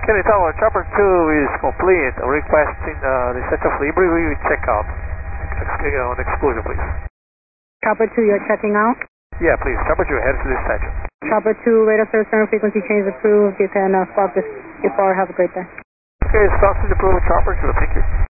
Kenny Tower, Chopper 2 is complete. Requesting the set of Libre, we will check out. On exclusion, please. Chopper 2, you're checking out? Yeah, please. Chopper 2, head to the station. Chopper 2, radar service turn frequency change approved. You can stop this before. Have a great day. Okay, stop to the approved Chopper 2. Thank you.